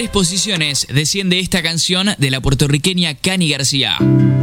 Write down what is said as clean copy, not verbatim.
posiciones desciende esta canción de la puertorriqueña Cani García.